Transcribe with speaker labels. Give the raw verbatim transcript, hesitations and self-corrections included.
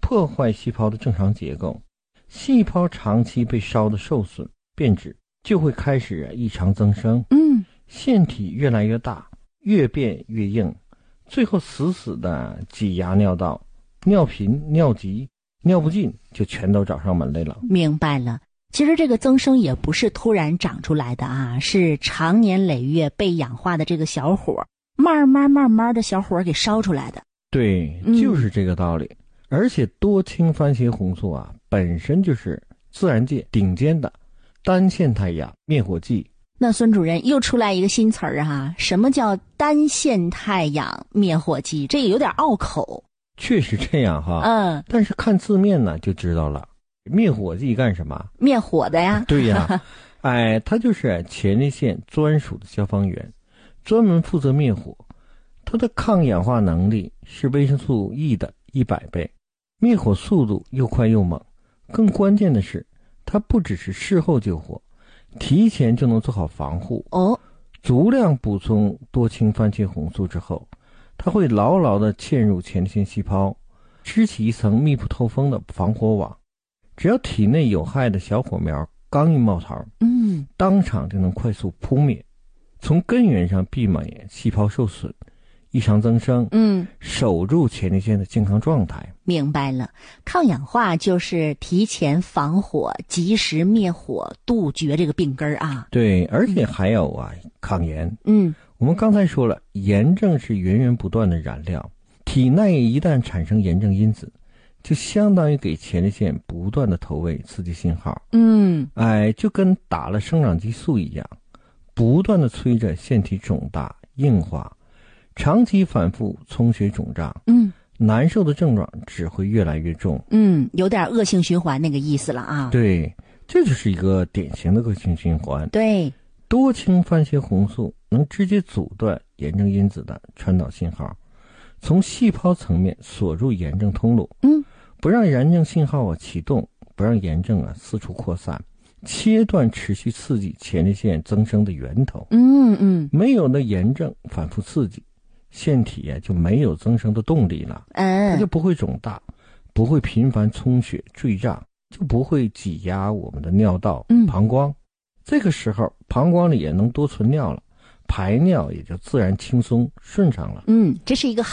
Speaker 1: 破坏细胞的正常结构。细胞长期被烧得受损变质，就会开始异常增生，
Speaker 2: 嗯，
Speaker 1: 腺体越来越大，越变越硬，最后死死的挤压尿道，尿频、尿急、尿不尽就全都找上门来了。
Speaker 2: 明白了。其实这个增生也不是突然长出来的啊，是长年累月被氧化的这个小火，慢慢慢慢的小火给烧出来的。
Speaker 1: 对，就是这个道理。嗯、而且多氢番茄红素啊，本身就是自然界顶尖的单腺态氧灭火剂。
Speaker 2: 那孙主任又出来一个新词儿啊，什么叫单腺态氧灭火剂？这个有点拗口。
Speaker 1: 确实这样哈，
Speaker 2: 嗯，
Speaker 1: 但是看字面呢就知道了。灭火剂干什么？
Speaker 2: 灭火的呀。
Speaker 1: 对呀，哎，它就是前列腺专属的消防员，专门负责灭火。它的抗氧化能力是维生素 E 的一百倍，灭火速度又快又猛。更关键的是，它不只是事后救火，提前就能做好防护。
Speaker 2: 哦，
Speaker 1: 足量补充多氢番茄红素之后，它会牢牢地嵌入前列腺细胞，织起一层密不透风的防火网。只要体内有害的小火苗刚一冒头，
Speaker 2: 嗯，
Speaker 1: 当场就能快速扑灭，从根源上避免细胞受损、异常增生，
Speaker 2: 嗯，
Speaker 1: 守住前列腺的健康状态。
Speaker 2: 明白了，抗氧化就是提前防火、及时灭火、杜绝这个病根儿啊。
Speaker 1: 对，而且还有啊，嗯、抗炎。
Speaker 2: 嗯，
Speaker 1: 我们刚才说了，炎症是源源不断的燃料，体内一旦产生炎症因子，就相当于给前列腺不断的投喂刺激信号。
Speaker 2: 嗯，
Speaker 1: 哎，就跟打了生长激素一样，不断的催着腺体肿大硬化，长期反复充血肿胀，
Speaker 2: 嗯，
Speaker 1: 难受的症状只会越来越重。
Speaker 2: 嗯，有点恶性循环那个意思了啊。
Speaker 1: 对，这就是一个典型的恶性循环。
Speaker 2: 对，
Speaker 1: 多氢番茄红素能直接阻断炎症因子的传导信号，从细胞层面锁住炎症通路，
Speaker 2: 嗯，
Speaker 1: 不让炎症信号啊启动，不让炎症啊四处扩散，切断持续刺激前列腺增生的源头。
Speaker 2: 嗯嗯，
Speaker 1: 没有了炎症反复刺激，腺体啊就没有增生的动力了，
Speaker 2: 嗯，
Speaker 1: 它就不会肿大，不会频繁充血坠胀，就不会挤压我们的尿道、
Speaker 2: 嗯、
Speaker 1: 膀胱。这个时候膀胱里也能多存尿了，排尿也就自然轻松顺畅了。
Speaker 2: 嗯，这是一个